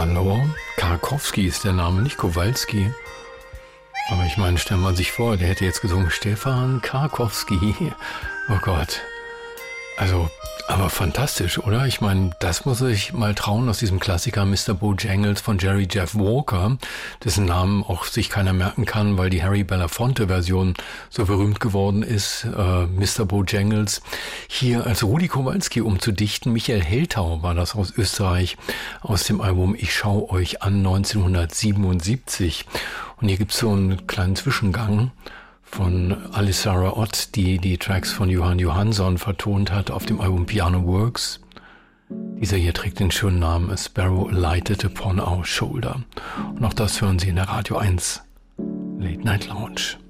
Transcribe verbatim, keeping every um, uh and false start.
Hallo? Karkowski ist der Name, nicht Kowalski. Aber ich meine, stellen wir sich vor, der hätte jetzt gesungen Stefan Karkowski. Oh Gott. Also, aber fantastisch, oder? Ich meine, das muss ich mal trauen aus diesem Klassiker Mister Bojangles von Jerry Jeff Walker, dessen Namen auch sich keiner merken kann, weil die Harry Belafonte-Version so berühmt geworden ist. Äh, Mister Bojangles hier als Rudi Kowalski umzudichten. Michael Heltau war das aus Österreich, aus dem Album Ich schau euch an neunzehnhundertsiebenundsiebzig. Und hier gibt's so einen kleinen Zwischengang von Alisara Ott, die die Tracks von Johann Johansson vertont hat auf dem Album Piano Works. Dieser hier trägt den schönen Namen A Sparrow Alighted Upon Our Shoulder. Und auch das hören Sie in der Radio eins Late Night Lounge.